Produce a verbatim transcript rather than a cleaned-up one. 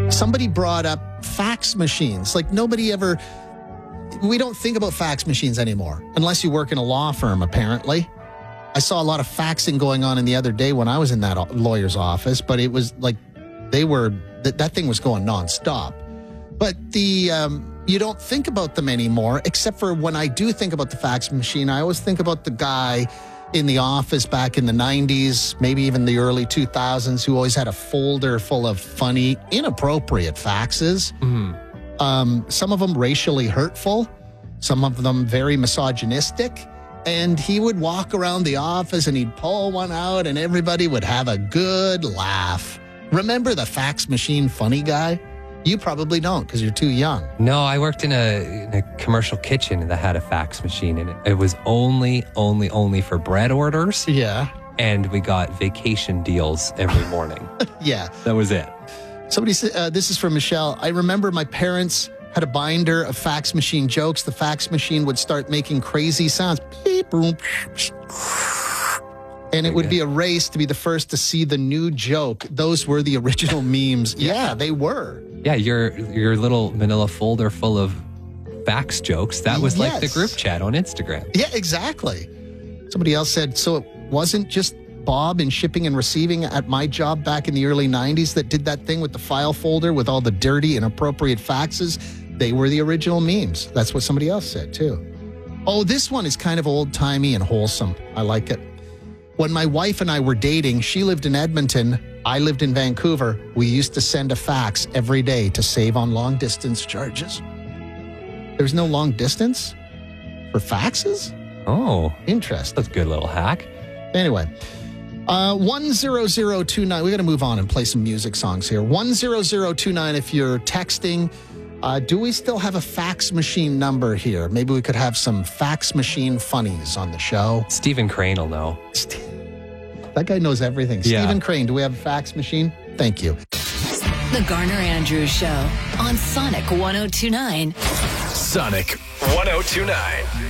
somebody brought up fax machines. Like nobody ever, we don't think about fax machines anymore, unless you work in a law firm, apparently. I saw a lot of faxing going on in the other day when I was in that lawyer's office, but it was like they were, that, that thing was going nonstop. But the, um, you don't think about them anymore, except for when I do think about the fax machine, I always think about the guy in the office back in the nineties, maybe even the early two thousands, who always had a folder full of funny, inappropriate faxes. Mm-hmm. Um, some of them racially hurtful, some of them very misogynistic. And he would walk around the office and he'd pull one out and everybody would have a good laugh. Remember the fax machine funny guy? You probably don't because you're too young. No, I worked in a, in a commercial kitchen that had a fax machine in it. It was only, only, only for bread orders. Yeah. And we got vacation deals every morning. Yeah. That was it. Somebody said, uh, this is from Michelle. I remember my parents had a binder of fax machine jokes. The fax machine would start making crazy sounds. Beep, boom, and it would be a race to be the first to see the new joke. Those were the original memes. Yeah, they were. Yeah, your your little manila folder full of fax jokes. That was yes. like the group chat on Instagram. Yeah, exactly. Somebody else said, so it wasn't just Bob in shipping and receiving at my job back in the early nineties that did that thing with the file folder with all the dirty, inappropriate faxes. They were the original memes. That's what somebody else said, too. Oh, this one is kind of old-timey and wholesome. I like it. When my wife and I were dating, she lived in Edmonton. I lived in Vancouver. We used to send a fax every day to save on long-distance charges. There's no long distance for faxes? Oh. Interesting. That's a good little hack. Anyway, uh, one zero zero two nine. We got to move on and play some music songs here. one zero zero two nine if you're texting. Uh, do we still have a fax machine number here? Maybe we could have some fax machine funnies on the show. Stephen Crane will know. That guy knows everything. Yeah. Stephen Crane, do we have a fax machine? Thank you. The Garner Andrews Show on Sonic one oh two nine. Sonic one oh two nine.